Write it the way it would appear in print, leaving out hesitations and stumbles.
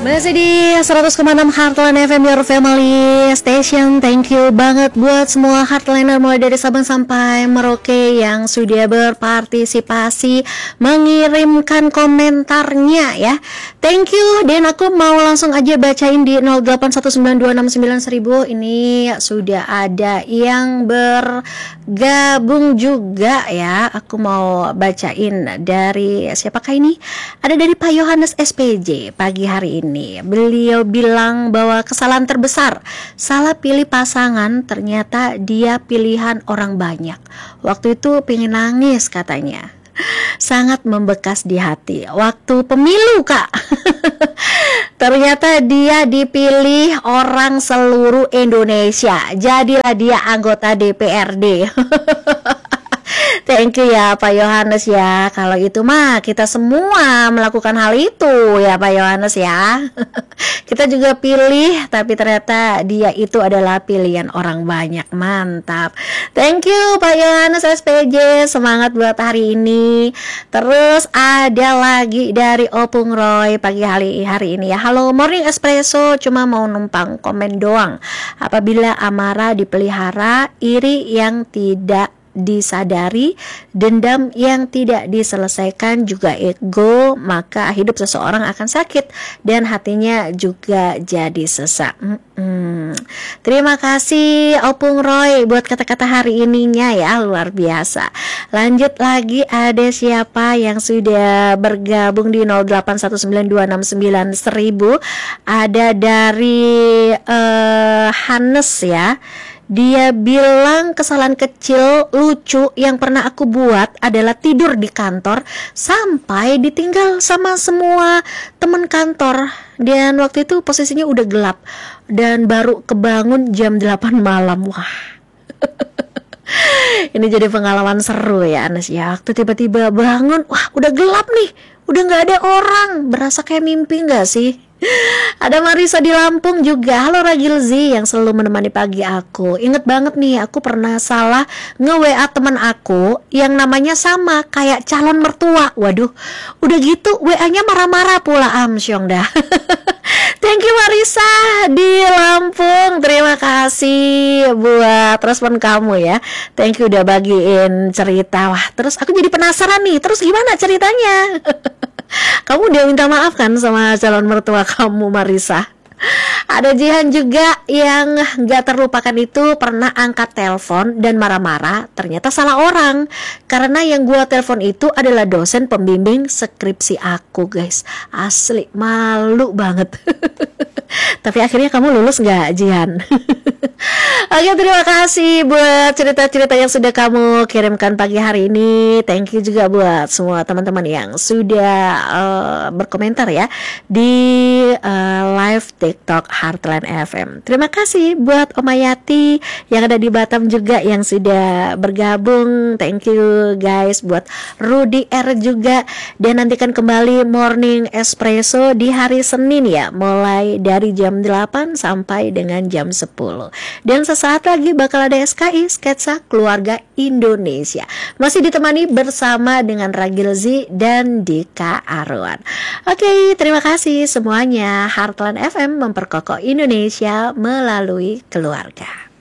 Masih di 100,6 Heartland FM Your Family Station. Thank you banget buat semua Heartlander mulai dari Sabang sampai Merauke yang sudah berpartisipasi mengirimkan komentarnya ya. Thank you. Dan aku mau langsung aja bacain di 0819269000. Ini sudah ada yang bergabung juga ya. Aku mau bacain dari siapakah ini? Ada dari Pak Yohanes SPJ pagi hari ini. Beliau bilang bahwa kesalahan terbesar salah pilih pasangan, ternyata dia pilihan orang banyak. Waktu itu pengen nangis katanya. Sangat membekas di hati. Waktu pemilu kak. Ternyata dia dipilih orang seluruh Indonesia. Jadilah dia anggota DPRD. Thank you ya Pak Yohanes ya. Kalau itu mah kita semua melakukan hal itu ya Pak Yohanes ya. Kita juga pilih, tapi ternyata dia itu adalah pilihan orang banyak. Mantap. Thank you Pak Yohanes SPJ. Semangat buat hari ini. Terus ada lagi dari Opung Roy pagi hari ini ya. Halo Morning Espresso, cuma mau numpang komen doang. Apabila amarah dipelihara, iri yang tidak disadari, dendam yang tidak diselesaikan, juga ego, maka hidup seseorang akan sakit dan hatinya juga jadi sesak. Terima kasih Opung Roy buat kata-kata hari ininya ya, luar biasa. Lanjut lagi, ada siapa yang sudah bergabung di 0819269000. Ada dari Hannes ya. Dia bilang kesalahan kecil lucu yang pernah aku buat adalah tidur di kantor sampai ditinggal sama semua teman kantor. Dan waktu itu posisinya udah gelap dan baru kebangun jam 8 malam. Wah. Ini jadi pengalaman seru ya Anes ya. Waktu tiba-tiba bangun, wah udah gelap nih, udah gak ada orang. Berasa kayak mimpi gak sih? Ada Marisa di Lampung juga. Halo Ragilzi yang selalu menemani pagi aku. Ingat banget nih, aku pernah salah nge-WA teman aku yang namanya sama kayak calon mertua. Waduh, udah gitu WA-nya marah-marah pula. Amsyong dah. Thank you Marisa di Lampung. Terima kasih buat respon kamu ya. Thank you udah bagiin cerita. Wah, terus aku jadi penasaran nih. Terus gimana ceritanya? Kamu udah minta maaf kan sama calon mertua kamu Marisa? Ada Jihan juga yang gak terlupakan itu pernah angkat telepon dan marah-marah. Ternyata salah orang, karena yang gua telepon itu adalah dosen pembimbing skripsi aku guys. Asli malu banget. Tapi akhirnya kamu lulus gak Jihan? Oke, terima kasih buat cerita-cerita yang sudah kamu kirimkan pagi hari ini. Thank you juga buat semua teman-teman yang sudah berkomentar ya di live TikTok Heartland FM. Terima kasih buat Omayati yang ada di Batam juga yang sudah bergabung. Thank you guys. Buat Rudy R juga. Dan nantikan kembali Morning Espresso di hari Senin ya, mulai dari jam 8 sampai dengan jam 10. Dan sesaat lagi bakal ada SKI Sketsa Keluarga Indonesia. Masih ditemani bersama dengan Ragilzi dan Dika Arwan. Oke, terima kasih semuanya. Heartland FM memperkokoh Indonesia melalui keluarga.